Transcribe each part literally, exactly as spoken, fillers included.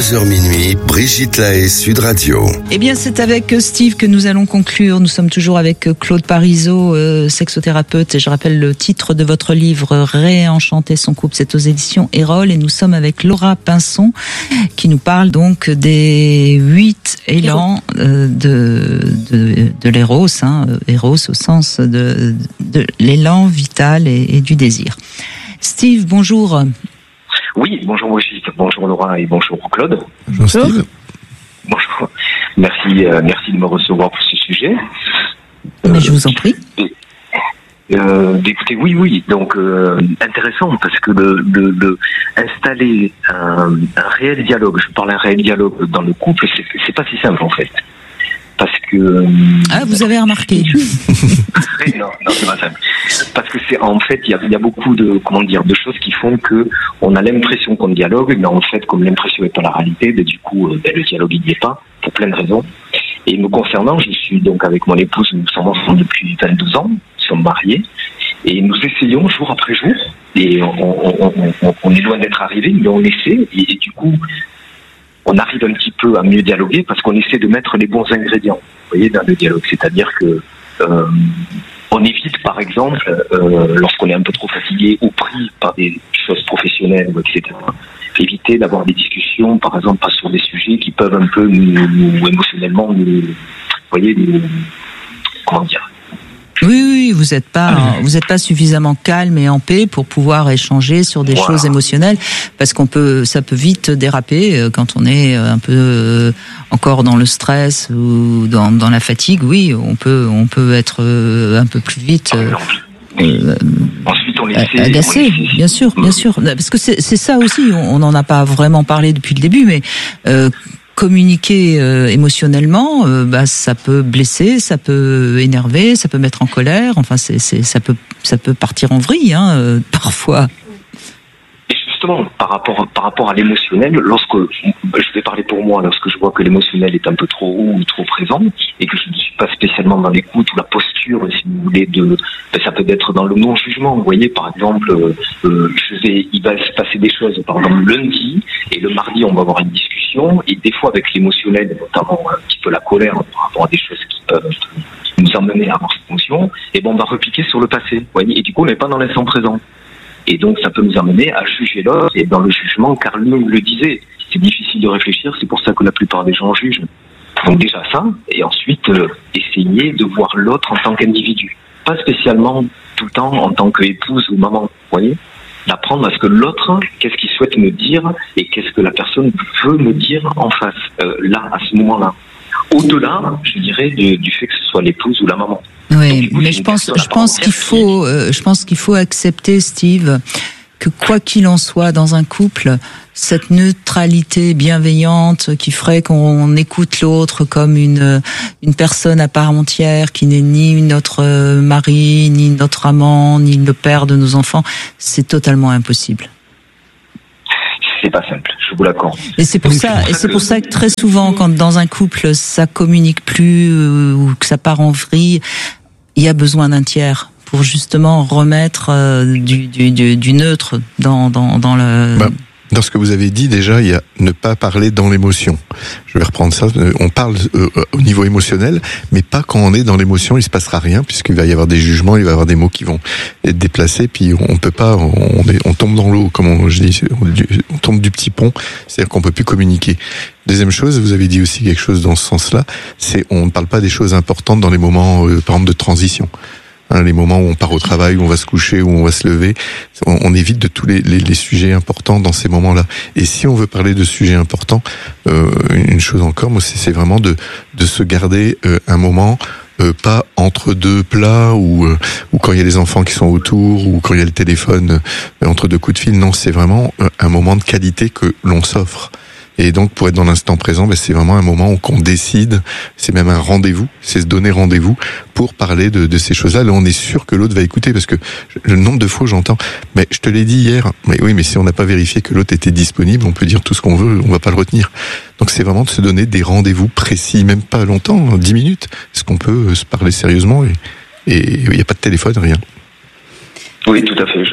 deux heures minuit, Brigitte Lahaie, Sud Radio. Eh bien, c'est avec Steve que nous allons conclure. Nous sommes toujours avec Claude Parisot, euh, sexothérapeute. Et je rappelle le titre de votre livre, Réenchanter son couple. C'est aux éditions Erol. Et nous sommes avec Laura Pinson, qui nous parle donc des huit élans euh, de, de, de l'éros, hein, éros au sens de, de l'élan vital et, et du désir. Steve, bonjour. Oui, bonjour Brigitte, bonjour Laura et bonjour Claude. Bonjour Steve. Bonjour. Merci, euh, merci de me recevoir pour ce sujet. Mais euh, je vous en prie. Euh, écoutez, oui, oui, donc euh, intéressant parce que de, de, de installer un, un réel dialogue, je parle d'un réel dialogue dans le couple, c'est, c'est pas si simple en fait. Parce que... Ah, vous avez remarqué. non, non, c'est pas simple. Parce que c'est, en fait, il y a, il y a beaucoup de, comment dire, de choses qui font que on a l'impression qu'on dialogue, mais en fait, comme l'impression n'est pas la réalité, ben, du coup, ben, le dialogue, il n'y est pas, pour plein de raisons. Et me concernant, je suis donc avec mon épouse, nous sommes ensemble depuis vingt-deux ans, nous sommes mariés, et nous essayons jour après jour, et on, on, on, on, on est loin d'être arrivé, mais on essaie, et, et du coup, on arrive un petit peu à mieux dialoguer parce qu'on essaie de mettre les bons ingrédients, vous voyez, dans le dialogue. C'est-à-dire que euh, on évite, par exemple, euh, lorsqu'on est un peu trop fatigué ou pris par des choses professionnelles, et cetera, éviter d'avoir des discussions, par exemple, pas sur des sujets qui peuvent un peu nous, nous émotionnellement, nous, vous voyez, nous, comment dire. Oui, oui, vous n'êtes pas, vous n'êtes pas suffisamment calme et en paix pour pouvoir échanger sur des voilà. choses émotionnelles, parce qu'on peut, ça peut vite déraper quand on est un peu encore dans le stress ou dans, dans la fatigue. Oui, on peut, on peut être un peu plus vite. Euh, Ensuite, on essaie, agacé, on essaie. bien sûr, bien sûr, parce que c'est, c'est ça aussi. On n'en a pas vraiment parlé depuis le début, mais euh, communiquer euh, émotionnellement, euh, bah ça peut blesser, ça peut énerver, ça peut mettre en colère. Enfin, c'est, c'est ça peut ça peut partir en vrille, hein, euh, parfois. Et justement, par rapport par rapport à l'émotionnel, lorsque je vais parler pour moi, lorsque je vois que l'émotionnel est un peu trop haut ou trop présent, et que je ne suis pas spécialement dans l'écoute ou la posture, si vous voulez, de, ben ça peut être dans le non-jugement. Vous voyez, par exemple, euh, je vais, il va se passer des choses, par exemple le lundi, et le mardi, on va avoir une discussion, et des fois avec l'émotionnel, notamment un petit peu la colère par rapport à des choses qui peuvent nous emmener à avoir cette émotion, et ben on va repiquer sur le passé. Vous voyez, et du coup, on n'est pas dans l'instant présent. Et donc, ça peut nous amener à juger l'autre et dans le jugement, car lui le disait, c'est difficile de réfléchir, c'est pour ça que la plupart des gens jugent. Donc déjà ça, et ensuite, euh, essayer de voir l'autre en tant qu'individu. Pas spécialement tout le temps en tant qu'épouse ou maman, vous voyez, d'apprendre à ce que l'autre, qu'est-ce qu'il souhaite me dire et qu'est-ce que la personne veut me dire en face, euh, là, à ce moment-là. Au-delà, je dirais, de, du fait que ce soit l'épouse ou la maman. Oui, coup, mais je pense, je pense qu'il faut, euh, je pense qu'il faut accepter, Steve, que quoi qu'il en soit dans un couple, cette neutralité bienveillante qui ferait qu'on écoute l'autre comme une une personne à part entière, qui n'est ni notre mari, ni notre amant, ni le père de nos enfants, c'est totalement impossible. C'est pas simple, je vous l'accorde. Et c'est pour ça, et c'est pour ça que très souvent, quand dans un couple ça communique plus euh, ou que ça part en vrille, il y a besoin d'un tiers pour justement remettre euh, du, du, du, du neutre dans dans dans le. Bah. Dans ce que vous avez dit, déjà, il y a ne pas parler dans l'émotion. Je vais reprendre ça. On parle euh, au niveau émotionnel, mais pas quand on est dans l'émotion, il se passera rien, puisqu'il va y avoir des jugements, il va y avoir des mots qui vont être déplacés, puis on peut pas, on, est, on tombe dans l'eau, comme on, je dis, on, on tombe du petit pont, c'est-à-dire qu'on peut plus communiquer. Deuxième chose, vous avez dit aussi quelque chose dans ce sens-là, c'est on ne parle pas des choses importantes dans les moments, euh, par exemple, de transition. Hein, les moments où on part au travail, où on va se coucher, où on va se lever, on, on évite de tous les, les, les sujets importants dans ces moments-là. Et si on veut parler de sujets importants, euh, une chose encore, moi, c'est, c'est vraiment de, de se garder euh, un moment, euh, pas entre deux plats ou, euh, ou quand il y a les enfants qui sont autour ou quand il y a le téléphone euh, entre deux coups de fil. Non, c'est vraiment euh, un moment de qualité que l'on s'offre. Et donc, pour être dans l'instant présent, ben, c'est vraiment un moment où on décide, c'est même un rendez-vous, c'est se donner rendez-vous pour parler de, de ces choses-là. Là, on est sûr que l'autre va écouter, parce que le nombre de fois j'entends, mais je te l'ai dit hier, mais oui, mais si on n'a pas vérifié que l'autre était disponible, on peut dire tout ce qu'on veut, on va pas le retenir. Donc, c'est vraiment de se donner des rendez-vous précis, même pas longtemps, dix minutes. Est-ce qu'on peut se parler sérieusement et il n'y a pas de téléphone, rien. Oui, tout à fait. Je, je, je vous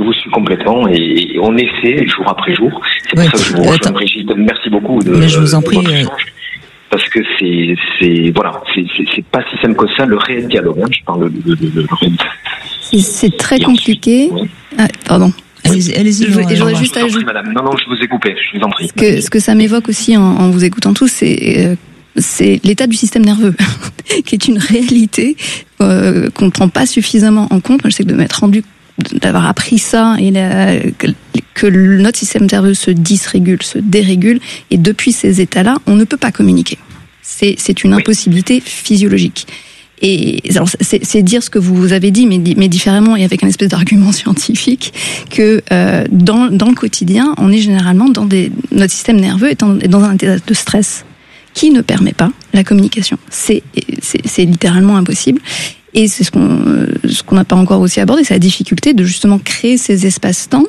vous suis complètement et, et on essaie jour après jour. C'est oui. pour ça que je vous rejoins, Brigitte. Merci beaucoup de, Mais je vous en prie, de votre échange. Parce que c'est, c'est, voilà, c'est, c'est, c'est pas si simple que ça, le réel dialogue, hein, je parle de, de, de, de réel. C'est, c'est très compliqué. Oui. Ah, pardon. Allez-y, allez-y. Je, je voudrais juste ajouter, madame. Non, non, je vous ai coupé, je vous en prie. Ce que, ce que ça m'évoque aussi en, en vous écoutant tous, c'est, euh, c'est l'état du système nerveux, qui est une réalité euh, qu'on ne prend pas suffisamment en compte. Moi, je sais que de m'être rendu, d'avoir appris ça, et la, que, que notre système nerveux se dysrégule, se dérégule, et depuis ces états-là, on ne peut pas communiquer. C'est, c'est une impossibilité physiologique. Et alors, c'est, c'est dire ce que vous avez dit, mais, mais différemment et avec un espèce d'argument scientifique, que euh, dans, dans le quotidien, on est généralement dans des, notre système nerveux est, en, est dans un état de stress qui ne permet pas la communication. C'est, c'est, c'est littéralement impossible. Et c'est ce qu'on, ce qu'on n'a pas encore aussi abordé, c'est la difficulté de justement créer ces espaces-temps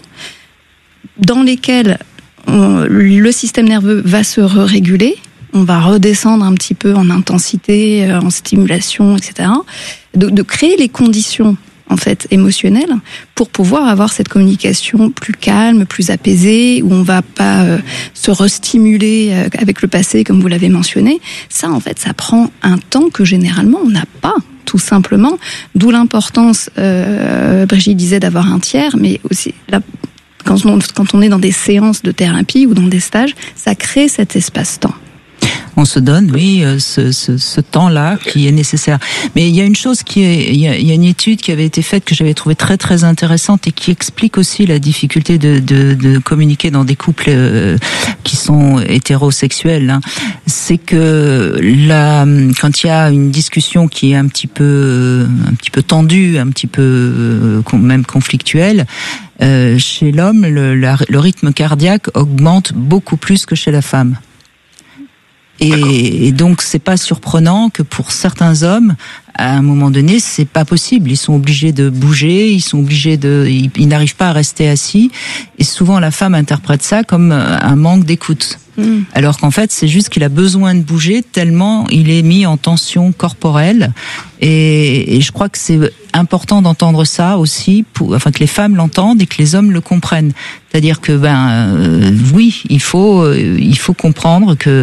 dans lesquels on, le système nerveux va se réguler. On va redescendre un petit peu en intensité, en stimulation, et cetera. De, de créer les conditions, en fait, émotionnelles pour pouvoir avoir cette communication plus calme, plus apaisée, où on va pas euh, se restimuler euh, avec le passé, comme vous l'avez mentionné. Ça, en fait, ça prend un temps que généralement on n'a pas, tout simplement. D'où l'importance, euh, Brigitte disait, d'avoir un tiers, mais aussi la quand on, quand on est dans des séances de thérapie ou dans des stages, ça crée cet espace-temps. On se donne, oui, ce, ce, ce temps-là qui est nécessaire. Mais il y a une chose qui est, il y a, il y a une étude qui avait été faite que j'avais trouvée très très intéressante et qui explique aussi la difficulté de, de, de communiquer dans des couples euh, qui sont hétérosexuels. Hein. C'est que là, quand il y a une discussion qui est un petit peu, un petit peu tendue, un petit peu euh, même conflictuelle. Euh, chez l'homme, le, la, le rythme cardiaque augmente beaucoup plus que chez la femme. Et, et donc, c'est pas surprenant que pour certains hommes, à un moment donné, c'est pas possible. Ils sont obligés de bouger, ils sont obligés de, ils, ils n'arrivent pas à rester assis. Et souvent, la femme interprète ça comme un manque d'écoute. Mmh. Alors qu'en fait, c'est juste qu'il a besoin de bouger tellement il est mis en tension corporelle. Et, et je crois que c'est important d'entendre ça aussi, pour, enfin que les femmes l'entendent et que les hommes le comprennent. C'est-à-dire que ben euh, oui, il faut euh, il faut comprendre que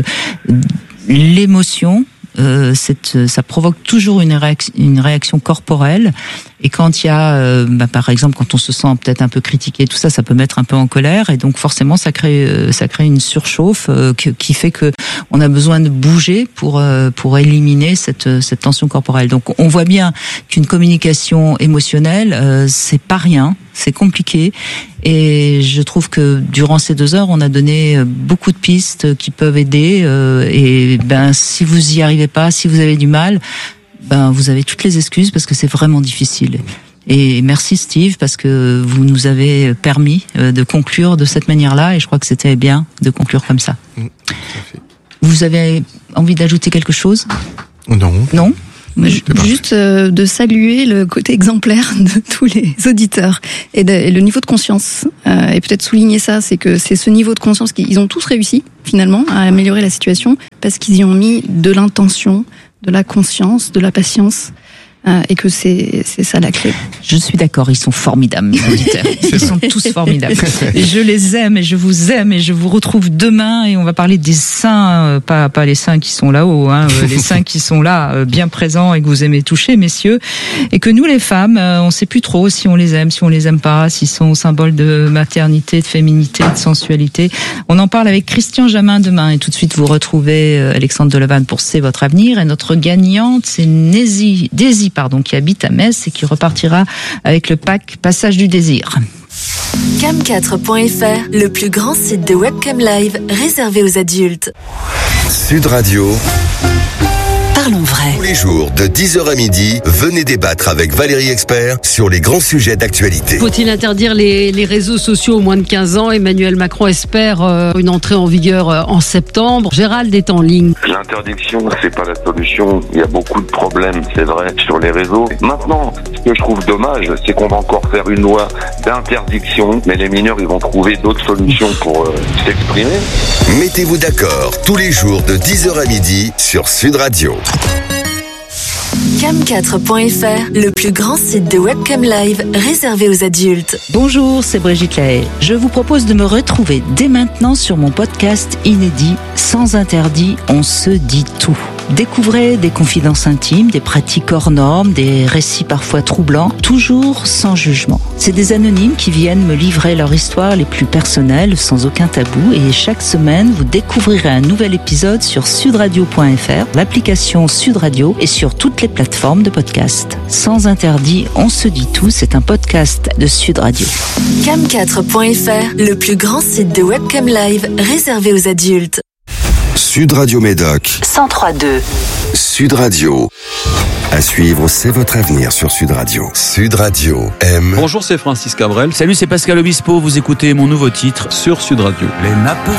l'émotion, euh, cette, ça provoque toujours une réaction, une réaction corporelle. Et quand il y a, euh, bah, par exemple, quand on se sent peut-être un peu critiqué, tout ça, ça peut mettre un peu en colère, et donc forcément, ça crée, euh, ça crée une surchauffe euh, qui, qui fait que on a besoin de bouger pour euh, pour éliminer cette cette tension corporelle. Donc, on voit bien qu'une communication émotionnelle, euh, c'est pas rien, c'est compliqué, et je trouve que durant ces deux heures, on a donné beaucoup de pistes qui peuvent aider. Euh, et ben, si vous y arrivez pas, si vous avez du mal. Ben, vous avez toutes les excuses parce que c'est vraiment difficile. Et merci Steve parce que vous nous avez permis de conclure de cette manière-là et je crois que c'était bien de conclure comme ça. Mmh, vous avez envie d'ajouter quelque chose ? Non. Non ? Juste euh, de saluer le côté exemplaire de tous les auditeurs et, de, et le niveau de conscience. Euh, et peut-être souligner ça, c'est que c'est ce niveau de conscience qu'ils ont tous réussi finalement à améliorer la situation parce qu'ils y ont mis de l'intention, de la conscience, de la patience, euh, et que c'est c'est ça la clé. Je suis d'accord, ils sont formidables, mes auditeurs. Ils sont tous formidables. Et je les aime et je vous aime et je vous retrouve demain et on va parler des saints, euh, pas pas les saints qui sont là-haut, hein, euh, les saints qui sont là, euh, bien présents et que vous aimez toucher, messieurs, et que nous les femmes, euh, on sait plus trop si on les aime, si on les aime pas, s'ils sont symbole de maternité, de féminité, de sensualité. On en parle avec Christian Jamin demain et tout de suite vous retrouvez euh, Alexandre Delavanne pour C'est votre avenir et notre gagnante c'est Nézi, Daisy pardon, qui habite à Metz et qui repartira avec le pack Passage du désir. cam quatre point f r, le plus grand site de webcam live réservé aux adultes. Sud Radio. Parlons vrai. Tous les jours, de dix heures à midi, venez débattre avec Valérie Expert sur les grands sujets d'actualité. Faut-il interdire les, les réseaux sociaux aux moins de quinze ans ? Emmanuel Macron espère euh, une entrée en vigueur euh, en septembre. Gérald est en ligne. L'interdiction, c'est pas la solution. Il y a beaucoup de problèmes, c'est vrai, sur les réseaux. Maintenant, ce que je trouve dommage, c'est qu'on va encore faire une loi d'interdiction, mais les mineurs, ils vont trouver d'autres solutions pour euh, s'exprimer. Mettez-vous d'accord tous les jours de dix heures à midi sur Sud Radio. cam quatre point f r, le plus grand site de webcam live réservé aux adultes. Bonjour, c'est Brigitte Lahaye. Je vous propose de me retrouver dès maintenant sur mon podcast inédit Sans interdit, on se dit tout. Découvrez des confidences intimes, des pratiques hors normes, des récits parfois troublants, toujours sans jugement. C'est des anonymes qui viennent me livrer leur histoire les plus personnelles, sans aucun tabou, et chaque semaine, vous découvrirez un nouvel épisode sur sud radio point f r, l'application Sud Radio et sur toutes les plateformes de podcast. Sans interdit, on se dit tout, c'est un podcast de Sud Radio. cam quatre point f r, le plus grand site de webcam live réservé aux adultes. Sud Radio Médoc. cent trois virgule deux. Sud Radio. À suivre, c'est votre avenir sur Sud Radio. Sud Radio aime. Bonjour, c'est Francis Cabrel. Salut, c'est Pascal Obispo. Vous écoutez mon nouveau titre Sur Sud Radio. Les nappes